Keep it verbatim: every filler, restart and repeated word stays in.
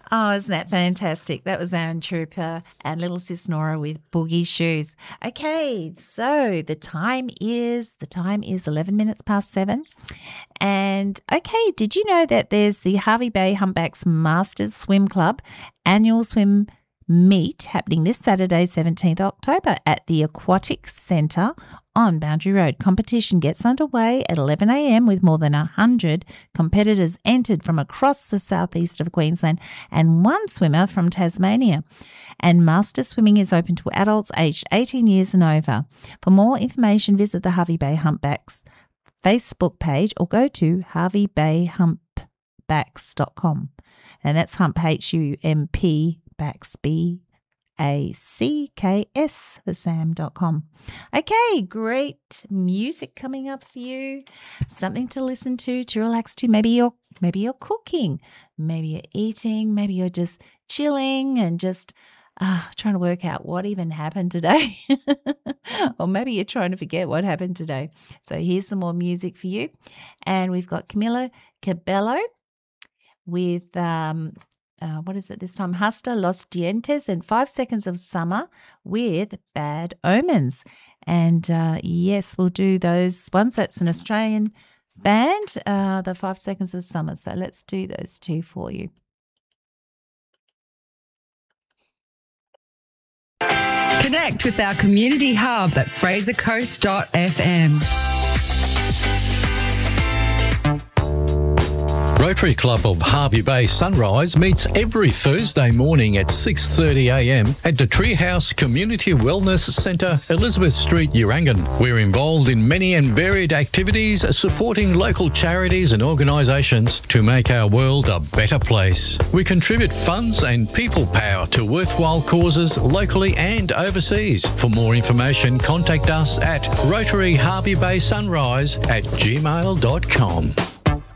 Oh, isn't that fantastic? That was Aaron Trooper and little sis Nora with Boogie Shoes. Okay, so the time is the time is eleven minutes past seven. And okay, did you know that there's the Hervey Bay Humpbacks Masters Swim Club annual swim meet happening this Saturday, seventeenth of October at the Aquatic Centre on Boundary Road. Competition gets underway at eleven a.m. with more than one hundred competitors entered from across the southeast of Queensland and one swimmer from Tasmania. And master swimming is open to adults aged eighteen years and over. For more information, visit the Hervey Bay Humpbacks Facebook page or go to hervey bay humpbacks dot com. And that's hump, H U M P, backs, B A C K S, the sam dot com. Okay, great music coming up for you. Something to listen to, to relax to. Maybe you're maybe you're cooking, maybe you're eating, maybe you're just chilling and just uh, trying to work out what even happened today. Or maybe you're trying to forget what happened today. So here's some more music for you. And we've got Camila Cabello with um Uh, what is it this time? Hasta Los Dientes and Five Seconds of Summer with Bad Omens. And uh, yes, we'll do those ones. That's an Australian band, uh, the Five Seconds of Summer. So let's do those two for you. Connect with our community hub at fraser coast dot f m. Rotary Club of Hervey Bay Sunrise meets every Thursday morning at six thirty a m at the Treehouse Community Wellness Centre, Elizabeth Street, Urangan. We're involved in many and varied activities supporting local charities and organisations to make our world a better place. We contribute funds and people power to worthwhile causes locally and overseas. For more information, contact us at rotary hervey bay sunrise at gmail dot com.